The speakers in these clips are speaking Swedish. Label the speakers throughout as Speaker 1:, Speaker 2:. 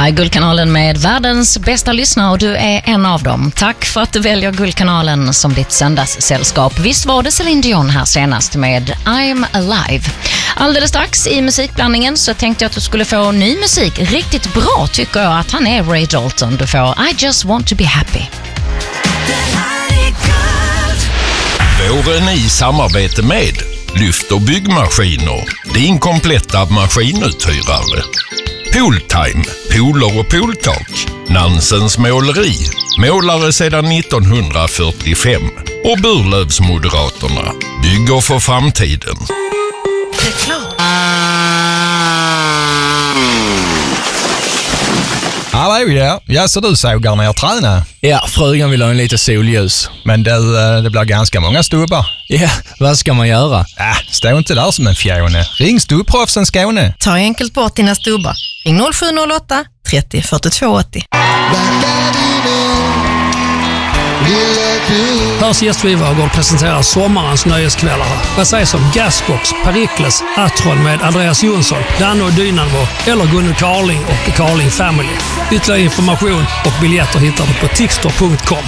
Speaker 1: Här är Guldkanalen med världens bästa lyssnare och du är en av dem. Tack för att du väljer Guldkanalen som ditt söndagssällskap. Visst var det Celine Dion här senast med I'm Alive. Alldeles strax i musikblandningen så tänkte jag att du skulle få ny musik. Riktigt bra tycker jag att han är, Ray Dalton. Du får I Just Want To Be Happy.
Speaker 2: Våren i samarbete med Lyft och byggmaskiner, din kompletta maskinuthyrare. Pooltime, pooler och pooltak. Nansens måleri, målare sedan 1945. Och Burlövsmoderaterna, bygger för framtiden.
Speaker 3: Hallå, ja, så du sågar ner träna?
Speaker 4: Ja, frugan vill ha en lite solljus.
Speaker 3: Men det blir ganska många stubbar.
Speaker 4: Ja, vad ska man göra?
Speaker 3: Stå inte där som en fjone. Ring Stubbproffsen Skåne.
Speaker 5: Ta enkelt bort dina stubbar. Ring 0708 30 42 80.
Speaker 6: Hörs gästvivagård presenterar sommarens nöjeskvällar. Vad sägs om Gasbox, Perikles, Atron med Andreas Jonsson, Danne och Dynamo eller Gunnar Carling och Carling Family. Ytterligare information och biljetter hittar du på tixter.com.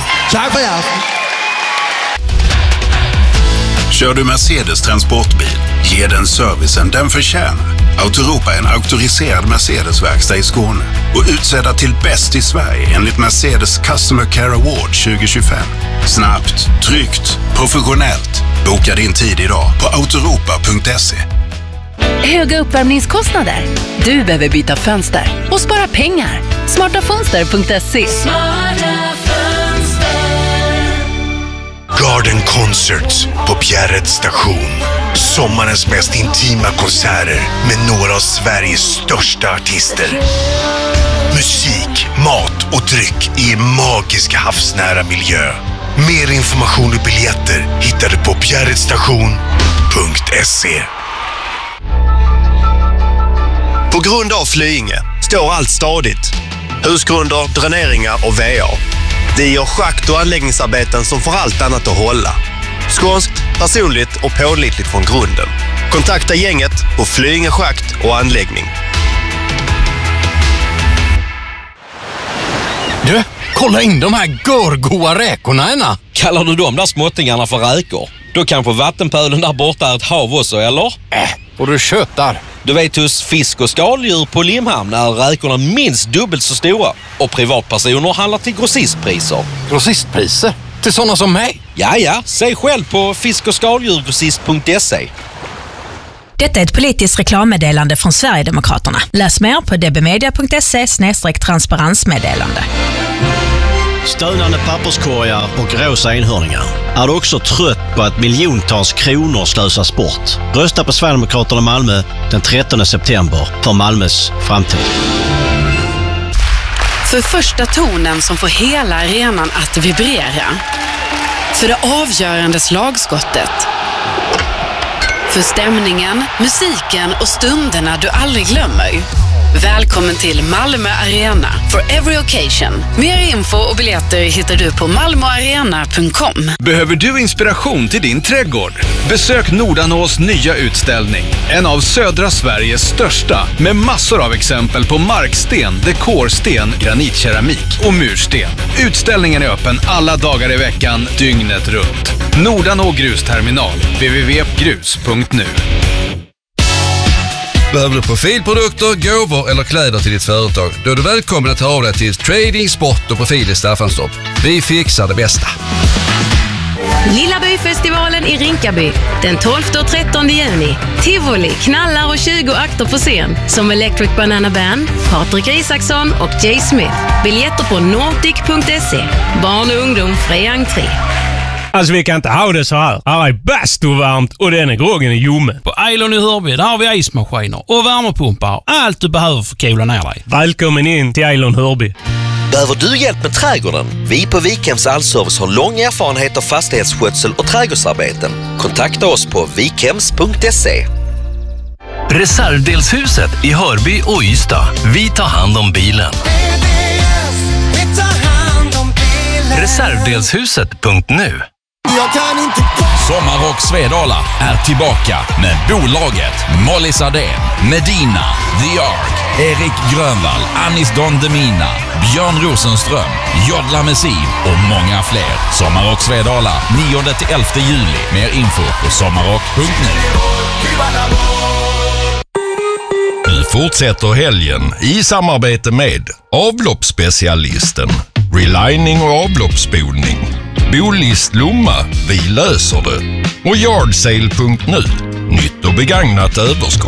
Speaker 7: Kör du Mercedes transportbil, ge den servicen den förtjänar. Autoropa är en auktoriserad Mercedes-verkstad i Skåne och utsedda till bäst i Sverige enligt Mercedes Customer Care Award 2025. Snabbt, tryggt, professionellt. Boka din tid idag på autoropa.se.
Speaker 8: Höga uppvärmningskostnader? Du behöver byta fönster och spara pengar. Smartafönster.se.
Speaker 9: Garden Concerts på Bjärred station. Sommarens mest intima konserter med några av Sveriges största artister. Musik, mat och dryck i en magisk havsnära miljö. Mer information och biljetter hittar du på bjärredstation.se.
Speaker 10: På grund av Flyinge står allt stadigt. Husgrunder, dräneringar och VA. Vi gör schakt- och anläggningsarbeten som får allt annat att hålla. Skånskt, personligt och pålitligt från grunden. Kontakta gänget på Flyinge schakt och anläggning.
Speaker 4: Du, kolla in de här görgoa räkorna ena.
Speaker 11: Kallar du de där småttingarna för räkor? Då kanske vattenpölen där borta är ett hav också, eller?
Speaker 4: Och du köttar.
Speaker 11: Du vet, hos fisk- och skaldjur på Limhamn är räkorna minst dubbelt så stora. Och privatpersoner handlar till grossistpriser.
Speaker 4: Grossistpriser? Till sådana som mig?
Speaker 11: Ja, säg själv på fisk- och skaldjurgrossist.se.
Speaker 5: Detta är ett politiskt reklammeddelande från Sverigedemokraterna. Läs mer på dbmedia.se/transparensmeddelande.
Speaker 12: Stönande papperskorgar och rosa enhörningar. Är du också trött på att miljontals kronor slösas bort? Rösta på Sverigedemokraterna Malmö den 13 september för Malmös framtid.
Speaker 8: För första tonen som får hela arenan att vibrera. För det avgörande slagskottet. För stämningen, musiken och stunderna du aldrig glömmer. Välkommen till Malmö Arena for every occasion. Mer info och biljetter hittar du på malmoarena.com.
Speaker 13: Behöver du inspiration till din trädgård? Besök Nordanås nya utställning. En av södra Sveriges största, med massor av exempel på marksten, dekorsten, granitkeramik och mursten. Utställningen är öppen alla dagar i veckan, dygnet runt. Nordanå grusterminal, www.grus.nu.
Speaker 14: Behöver du profilprodukter, gåvor eller kläder till ditt företag? Då är du välkommen att ta av dig till Trading, Sport och Profil i Staffanstorp. Vi fixar det bästa.
Speaker 15: Lilla Byfestivalen i Rinkaby den 12 och 13 juni. Tivoli, knallar och 20 akter på scen som Electric Banana Band, Patrik Isaksson och Jay Smith. Biljetter på nordic.se. Barn och ungdom fri entré.
Speaker 16: Alltså vi kan inte ha det så här. Här är bastuvarmt och den är groggen i ljummen.
Speaker 6: På Eilon i Hörby, där har vi ismaskiner och värmepumpar. Allt du behöver för att kola ner dig.
Speaker 16: Välkommen in till Eilon Hörby.
Speaker 17: Behöver du hjälp med trädgården? Vi på Vikhems Allservice har lång erfarenhet av fastighetsskötsel och trädgårdsarbeten. Kontakta oss på vikhems.se.
Speaker 18: Reservdelshuset i Hörby och Ystad. Vi tar hand om bilen. Reservdelshuset.nu.
Speaker 19: Jag kan inte
Speaker 2: Sommarrock Svedala är tillbaka med bolaget Molly Sardén, Medina, The Ark, Erik Grönvall, Anis Don Demina, Björn Rosenström, Jodla Messi och många fler. Sommarrock Svedala 9-11 juli. Mer info på sommarrock.nu. Nu fortsätter helgen i samarbete med avloppsspecialisten, relining och avloppsspolning, Bolist Lomma, vi löser det, och Yardsale.nu, nytt och begagnat överskott.